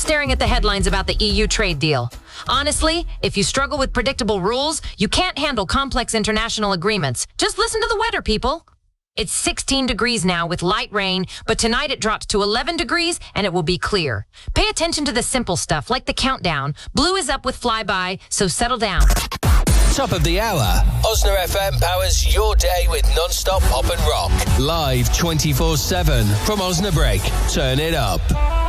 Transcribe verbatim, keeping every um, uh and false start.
staring at the headlines about the E U trade deal. Honestly, if you struggle with predictable rules, you can't handle complex international agreements. Just listen to the weather, people. It's sixteen degrees now with light rain, but tonight it drops to eleven degrees and it will be clear. Pay attention to the simple stuff like the countdown. Blue is up with flyby, so settle down. Top of the hour. Osna F M powers your day with non-stop pop and rock. Live twenty-four seven from Osnabrück. Turn it up.